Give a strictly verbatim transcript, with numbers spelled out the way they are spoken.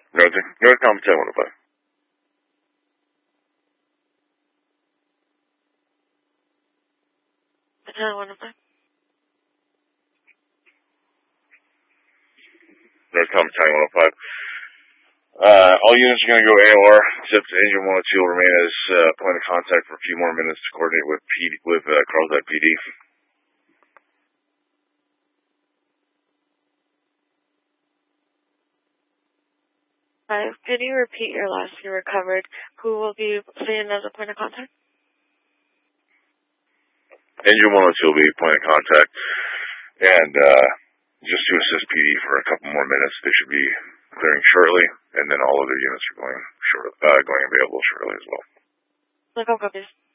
Nothing. No comment ten one oh five. ten one oh five. No comment ten one oh five. Uh, all units are going to go A O R, except engine one oh two will remain as uh, point of contact for a few more minutes to coordinate with P D, with uh, Carlsbad P D. Five. Could you repeat your last you recovered? Who will be seen as a point of contact? Engine one oh two will be point of contact, and uh, just to assist P D for a couple more minutes. They should be clearing shortly, and then all of the units are going short, uh, going available shortly as well. Look, I'll copy.